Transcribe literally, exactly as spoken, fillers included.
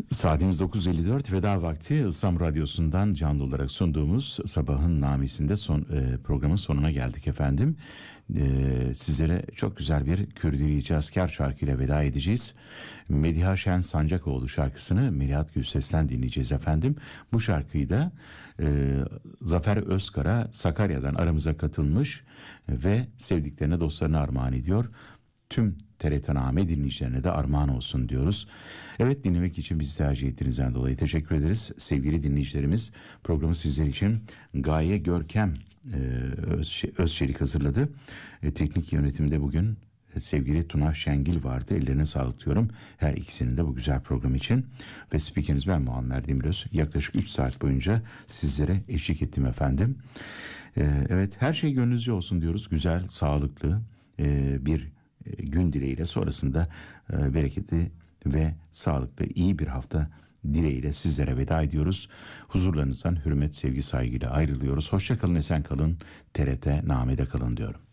Saatimiz dokuz elli dört, veda vakti. İslam Radyosu'ndan canlı olarak sunduğumuz Sabahın Namesi'nde son, e, programın sonuna geldik efendim. E, sizlere çok güzel bir Kürdili Cazkar şarkıyla veda edeceğiz. Mediha Şen Sancakoğlu şarkısını Melihat Gülses'ten dinleyeceğiz efendim. Bu şarkıyı da e, Zafer Özkara Sakarya'dan aramıza katılmış ve sevdiklerine, dostlarına armağan ediyor. Tüm T R T Name dinleyicilerine de armağan olsun diyoruz. Evet, dinlemek için bizi tercih ettiğinizden dolayı teşekkür ederiz. Sevgili dinleyicilerimiz, programı sizler için Gaye Görkem e, Özçelik hazırladı. E, teknik yönetimde bugün e, sevgili Tuna Şengil vardı. Ellerine sağlık diyorum her ikisinin de bu güzel program için. Ve spikeriniz ben Muammer Demiröz. Yaklaşık üç saat boyunca sizlere eşlik ettim efendim. E, evet, her şey gönlünüzce olsun diyoruz. Güzel, sağlıklı e, bir gün dileğiyle, sonrasında e, bereketli ve sağlıklı iyi bir hafta dileğiyle sizlere veda ediyoruz. Huzurlarınızdan hürmet, sevgi, saygıyla ayrılıyoruz. Hoşça kalın, esen kalın, T R T Name'de kalın diyorum.